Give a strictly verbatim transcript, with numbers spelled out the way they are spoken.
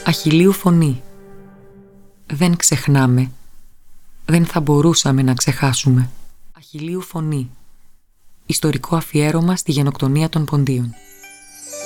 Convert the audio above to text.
Αχιλλείου φωνή. Δεν ξεχνάμε. Δεν θα μπορούσαμε να ξεχάσουμε. Αχιλλείου φωνή. Ιστορικό αφιέρωμα στη γενοκτονία των Ποντίων.